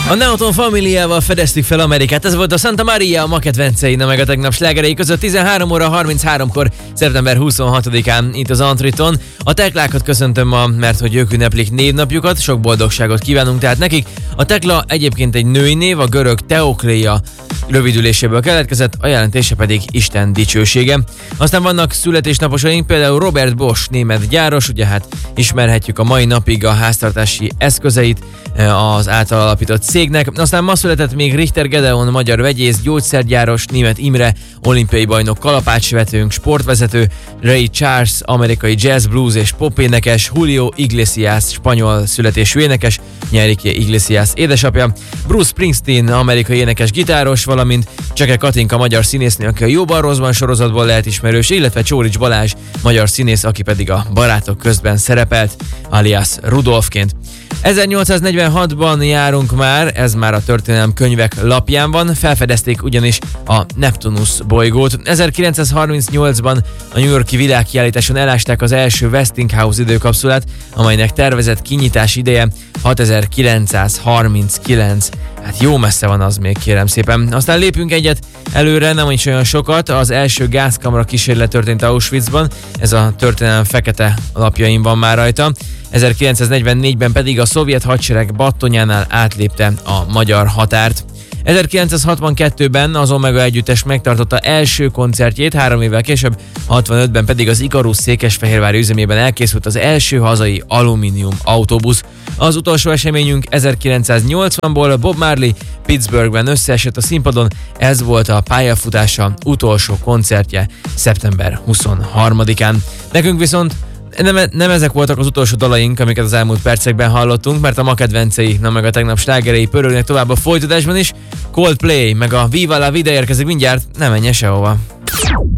A Neoton Familiával fedeztük fel Amerikát, ez volt a Santa Maria, a ma kedvencei, meg a tegnap slágerei között 13 óra 33-kor, szeptember 26-án itt az Antriton. A Teklákat köszöntöm ma, mert hogy ők ünneplik névnapjukat, sok boldogságot kívánunk tehát nekik. A Tekla egyébként egy női név, a görög Teokléa rövidüléséből keletkezett, a jelentése pedig Isten dicsősége. Aztán vannak születésnaposaink, például Robert Bosch, német gyáros, ugye hát ismerhetjük a mai napig a háztartási eszközeit az által alapított cégnek. Aztán ma született még Richter Gedeon, magyar vegyész, gyógyszergyáros, német Imre, olimpiai bajnok, kalapácsvetőnk, sportvezető, Ray Charles, amerikai jazz, blues és popénekes, Julio Iglesias, spanyol születésű énekes, Enrique Iglesias édesapja, Bruce Springsteen, amerikai énekes, gitáros, valamint Cseke Katinka, magyar színésznő, aki a Jóban Rosszban sorozatból lehet ismerős, illetve Csórics Balázs, magyar színész, aki pedig a Barátok közben szerepelt, alias Rudolfként. 1846-ban járunk már, ez már a történelem könyvek lapján van, felfedezték ugyanis a Neptunus bolygót. 1938-ban a New York-i világkiállításon elásták az első Westinghouse időkapszulát, amelynek tervezett kinyitás ideje 6939. Hát jó messze van az még, kérem szépen. Aztán lépünk egyet előre, nem is olyan sokat. Az első gázkamra kísérlet történt Auschwitzban, ez a történelem fekete lapjain van már rajta. 1944-ben pedig a szovjet hadsereg Battonyánál átlépte a magyar határt. 1962-ben az Omega együttes megtartotta első koncertjét, 3 évvel később, 65-ben pedig az Ikarus Székesfehérvári üzemében elkészült az első hazai alumínium autóbusz. Az utolsó eseményünk 1980-ból Bob Marley Pittsburghben összeesett a színpadon, ez volt a pályafutása utolsó koncertje szeptember 23-án. Nekünk viszont nem ezek voltak az utolsó dalaink, amiket az elmúlt percekben hallottunk, mert a ma kedvencei, meg a tegnap slágerei pörögnek tovább a folytatásban is. Coldplay, meg a Viva la Vida érkezik mindjárt, ne menj sehova.